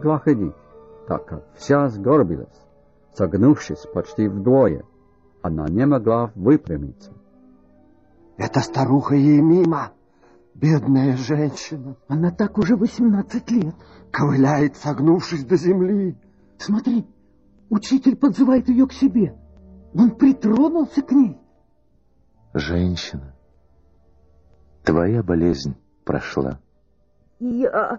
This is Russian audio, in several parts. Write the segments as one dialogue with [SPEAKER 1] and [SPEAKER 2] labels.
[SPEAKER 1] могла ходить, так как вся сгорбилась, согнувшись почти вдвое. Она не могла выпрямиться.
[SPEAKER 2] Это старуха Емима, бедная женщина.
[SPEAKER 3] Она так уже 18 лет.
[SPEAKER 2] Ковыляет, согнувшись до земли.
[SPEAKER 3] Смотри, учитель подзывает ее к себе. Он притронулся к ней.
[SPEAKER 4] Женщина, твоя болезнь прошла.
[SPEAKER 5] Я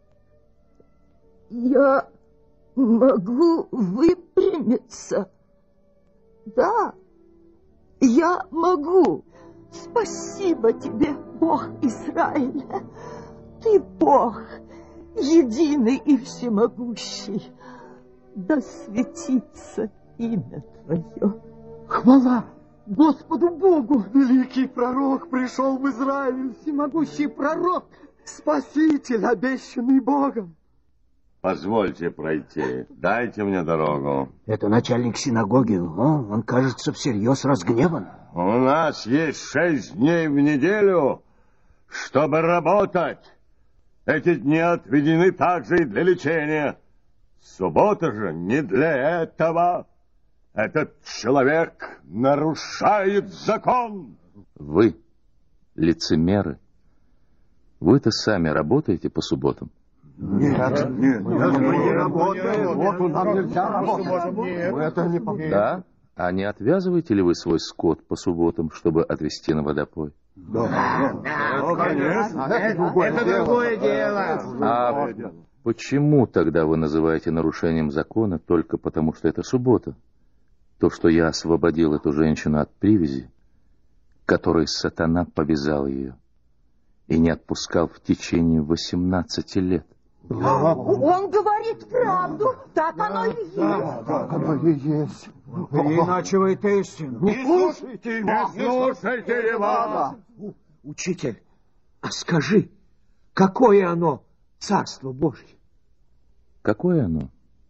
[SPEAKER 5] могу выпрямиться. Да, я могу. Спасибо тебе, Бог Израиля. Ты Бог, единый и всемогущий. Да светится имя Твое.
[SPEAKER 3] Хвала Господу Богу!
[SPEAKER 2] Великий пророк пришел в Израиль.
[SPEAKER 3] Всемогущий пророк!
[SPEAKER 2] Спаситель, обещанный Богом.
[SPEAKER 6] Позвольте пройти. Дайте мне дорогу.
[SPEAKER 7] Это начальник синагоги. Он, кажется, всерьез разгневан.
[SPEAKER 6] У нас есть 6 дней в неделю, чтобы работать. Эти дни отведены также и для лечения. Суббота же не для этого. Этот человек нарушает закон.
[SPEAKER 4] Вы, лицемеры, вы-то сами работаете по субботам?
[SPEAKER 2] Нет, мы не работаем. Вот нам нельзя работать. Это не...
[SPEAKER 4] Да? А не отвязываете ли вы свой скот по субботам, чтобы отвезти на водопой?
[SPEAKER 2] Да, конечно. Это другое дело.
[SPEAKER 4] А почему тогда вы называете нарушением закона только потому, что это суббота? То, что я освободил эту женщину от привязи, которой сатана повязал ее и не отпускал в течение 18 лет.
[SPEAKER 5] Он говорит правду. Так оно и есть.
[SPEAKER 2] Так оно и есть.
[SPEAKER 7] Переиначивает истину.
[SPEAKER 2] Не слушайте его.
[SPEAKER 6] Не слушайте его.
[SPEAKER 7] Учитель, а скажи, какое оно Царство Божье?
[SPEAKER 4] Какое оно?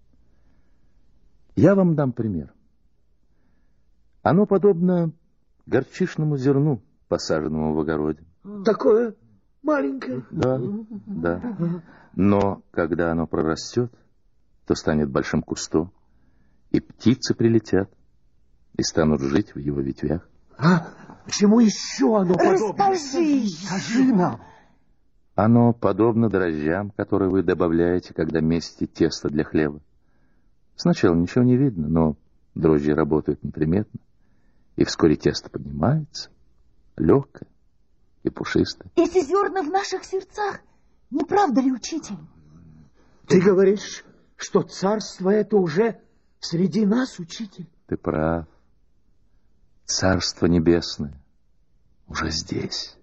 [SPEAKER 4] Я вам дам пример. Оно подобно горчичному зерну, посаженному в огороде.
[SPEAKER 7] Такое маленькое?
[SPEAKER 4] Да, да. Но когда оно прорастет, то станет большим кустом, и птицы прилетят и станут жить в его ветвях.
[SPEAKER 7] А почему еще оно подобно?
[SPEAKER 2] Скажи нам.
[SPEAKER 4] Оно подобно дрожжам, которые вы добавляете, когда месите тесто для хлеба. Сначала ничего не видно, но дрожжи работают неприметно, и вскоре тесто поднимается, легкое и пушистое.
[SPEAKER 5] Эти зерна в наших сердцах. Не правда ли, учитель?
[SPEAKER 7] Ты говоришь, что царство это уже среди нас, учитель?
[SPEAKER 4] Ты прав. Царство небесное уже здесь.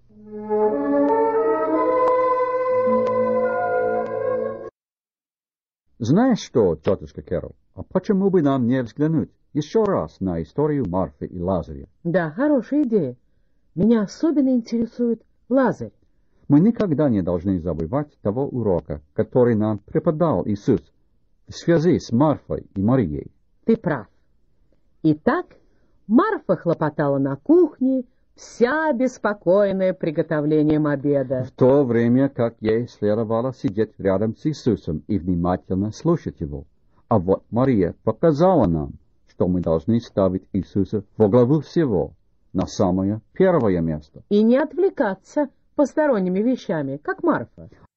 [SPEAKER 1] Знаешь что, тетушка Кэрол, а почему бы нам не взглянуть еще раз на историю Марфы и Лазаря?
[SPEAKER 8] Да, хорошая идея. Меня особенно интересует Лазарь.
[SPEAKER 1] Мы никогда не должны забывать того урока, который нам преподал Иисус в связи с Марфой и Марией.
[SPEAKER 8] Ты прав. Итак, Марфа хлопотала на кухне, вся обеспокоенная приготовлением обеда.
[SPEAKER 1] В то время как ей следовало сидеть рядом с Иисусом и внимательно слушать его. А вот Мария показала нам, что мы должны ставить Иисуса во главу всего, на самое первое место.
[SPEAKER 8] И не отвлекаться посторонними вещами, как Марфа.